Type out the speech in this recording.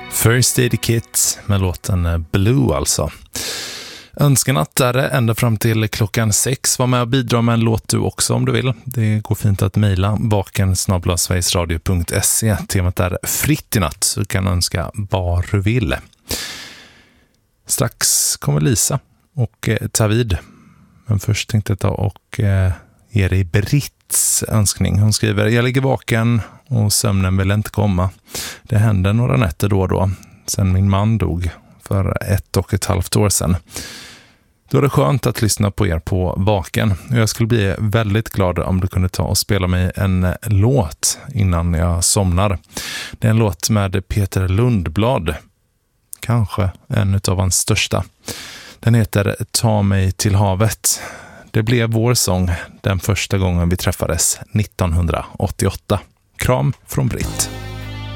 First Aid Kit med låten Blue alltså. Önskenatt är det ända fram till klockan 6. Var med och bidra med en låt du också om du vill. Det går fint att mejla vaken@sverigesradio.se. Temat är fritt i natt, så du kan önska vad du vill. Strax kommer Lisa och ta vid. Men först tänkte jag ta och ge dig Britts önskning. Hon skriver: jag ligger vaken och sömnen vill inte komma. Det händer några nätter då och då sen min man dog för 1,5 år sedan. Då är det skönt att lyssna på er på Vaken. Jag skulle bli väldigt glad om du kunde ta och spela mig en låt innan jag somnar. Det är en låt med Peter Lundblad. Kanske en av hans största. Den heter Ta mig till havet. Det blev vår sång den första gången vi träffades 1988. Kram från Britt.